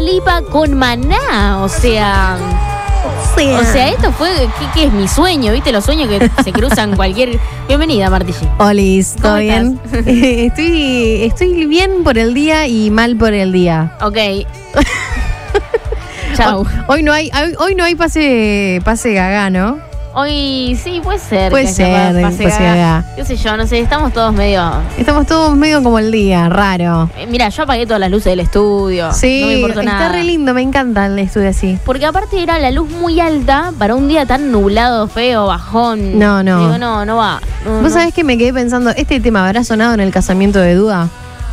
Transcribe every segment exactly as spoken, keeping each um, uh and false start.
Lipa con Maná, o sea... Sí. O sea, esto fue, ¿qué, qué es mi sueño? ¿Viste? Los sueños que se cruzan cualquier... Bienvenida, Marti G. Olis, ¿todo ¿Cómo bien? estoy, estoy bien por el día y mal por el día. Ok. Chau. Hoy, hoy no hay, hoy, hoy no hay pase, pase gaga, ¿no? Hoy sí, puede ser. Puede que ser, haya pase pase gaga. gaga. Qué sé yo, no sé, estamos todos medio... Estamos todos medio como el día, raro. Eh, mira, yo apagué todas las luces del estudio. Sí, no me importó está nada. re lindo, me encanta el estudio así. Porque aparte era la luz muy alta para un día tan nublado, feo, bajón. No, no. Digo, no, no va. No, Vos no. sabés que me quedé pensando, ¿este tema habrá sonado en el casamiento de Dúa?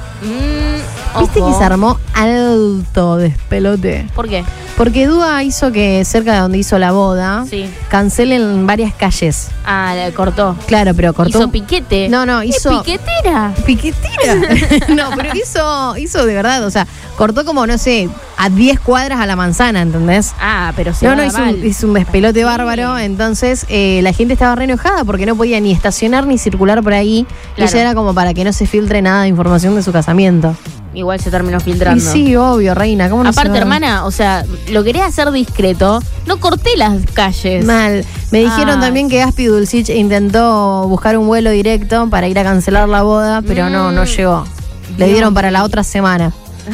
Mm, ¿Viste ojo. que se armó alto despelote? ¿Por qué? Porque Dúa hizo que cerca de donde hizo la boda Sí. cancelen varias calles. Ah, la cortó. Claro, pero cortó. Hizo piquete. No, no, ¿Qué hizo. piquetera? ¿Piquetera? No, pero hizo, hizo de verdad, o sea, cortó como, no sé, a diez cuadras a la manzana, ¿entendés? Ah, pero se No, va no, hizo mal. un, hizo un despelote bárbaro, entonces eh, la gente estaba re enojada porque no podía ni estacionar ni circular por ahí. Claro. Y eso era como para que no se filtre nada de información de su casamiento. Igual se terminó Y filtrando. sí, obvio, reina, ¿cómo no se Aparte, va? hermana, o sea, lo quería hacer discreto. No corté las calles. Mal. Me dijeron Ay. también que Gaspi Dulcich intentó buscar un vuelo directo para ir a cancelar la boda, pero no, no Mm. llegó. Le Dios dieron para la otra semana.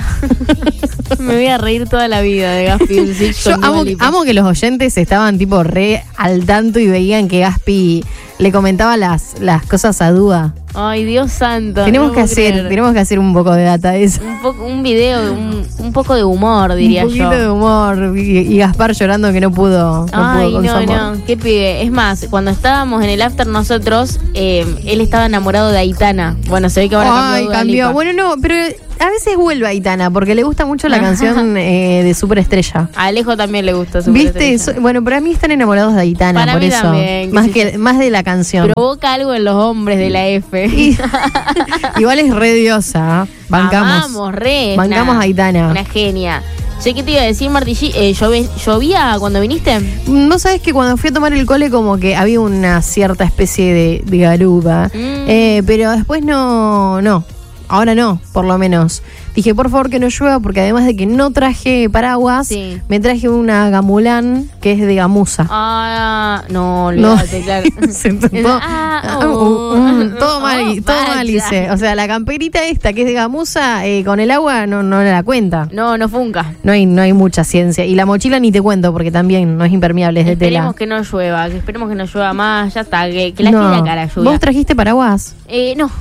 Me voy a reír toda la vida de Gaspi Dulcich Yo con Dua amo, Lipa. amo que los oyentes estaban tipo re al tanto y veían que Gaspi le comentaba las, las cosas a Dúa. Ay, Dios santo. Tenemos no que puedo hacer, creer. tenemos que hacer un poco de data de eso. Un, poco, un video, un, un poco de humor, diría un poquito yo. de humor y, y Gaspar llorando que no pudo, no Ay, pudo con su no, amor. no, qué pibe. Es más, cuando estábamos en el after nosotros, eh, él estaba enamorado de Aitana. Bueno, se ve que ahora cambió. Ay, Dua cambió. Lipa. Bueno, no, pero a veces vuelve Aitana porque le gusta mucho la canción eh, de Superestrella. A Alejo también le gusta su ¿Viste? So- bueno, para mí están enamorados de Aitana, Para por mí eso. también, qué más sé que yo. más de la canción. Provoca algo en los hombres de la F. Y- igual es re diosa, ¿eh? Bancamos. Amamos, re. es Bancamos una- a Aitana. Una genia. Che, ¿qué te iba a decir, Marti G? Eh, ¿llove- ¿Llovía cuando viniste? Vos sabés que cuando fui a tomar el cole como que había una cierta especie de, de garuba. Mm. Eh, pero después no, no. Ahora no, por lo menos. Dije, por favor que no llueva, porque además de que no traje paraguas, Sí. me traje una gamulán que es de gamuza. Ah, no, No. olvídate, claro. Se todo, Ah, uh, oh, uh, todo mal, oh, todo mal vaya. hice. O sea, la camperita esta que es de gamuza, eh, con el agua no, no la cuenta. No, no funca. No hay, no hay mucha ciencia. Y la mochila ni te cuento, porque también no es impermeable, es de Esperemos tela. que no llueva, que esperemos que no llueva más, ya está, que, que la No. gira cara lluvia. ¿Vos trajiste paraguas? Eh, no.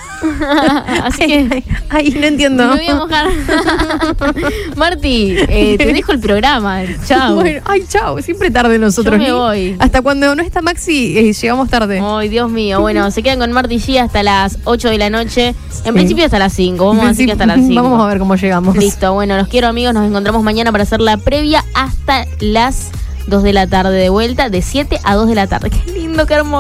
Así que Ay, ay, no entiendo. me voy a mojar. Marti, eh, te dejo el programa. Chao. Bueno, ay, chao. Siempre tarde nosotros. Yo me Ni- voy. Hasta cuando no está Maxi, eh, llegamos tarde. Ay, Dios mío. Bueno, se quedan con Marti G hasta las ocho de la noche. En principio hasta las cinco. Vamos a decir que hasta las cinco. Vamos a ver cómo llegamos. Listo, bueno, los quiero amigos, nos encontramos mañana para hacer la previa hasta las dos de la tarde de vuelta, de siete a dos de la tarde. Qué lindo, qué hermoso.